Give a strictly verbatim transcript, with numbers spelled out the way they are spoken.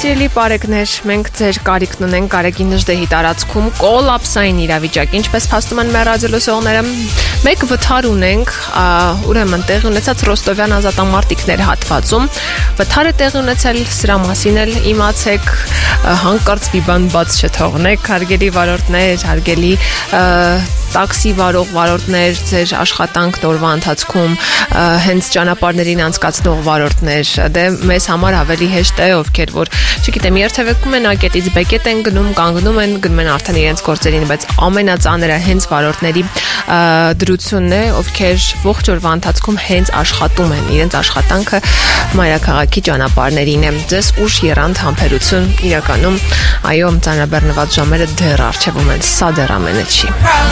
Սիրելի բարեկներ, մենք ձեր կարիքն ունենք Գարեգին Նժդեհի տարածքում կոլապսային իրավիճակ, ինչպես փաստում են մեր ռադիոլսողները, մեկ վթար ունենք, ուրեմն տեղի ունեցած Ռոստովյան ազատամարտիկներ հատվածում, վթարը տեղի ունեցել, սրա մասին էլ իմացեք, հանկարծ մի բան բաց չթողնեք, հարգելի վարորդներ, հարգելի տաքսի վարող վարորդներ, ձեր աշխատանքն օրվա ընթացքում հենց ճանապարհներին անցկացնող վարորդներ, դե մեզ համար ավելի հեշտ է, ովքեր որ, չգիտեմ, երթևեկում են ակետից բեկետ են գնում, կանգնում են, գնում են արդեն իրենց գործերին, բայց ամենածանրը հենց վարորդների դրությունն է, ովքեր ողջ օրվա ընթացքում հենց աշխատում են, իրենց աշխատանքը մայրաքաղաքի ճանապարհներին է։ Ձեզ ուշ եռանդ համբերություն իրականում, այո, ծանրաբեռնված ժամերը դեռ առջևում են, սա դեռ ամենը չի։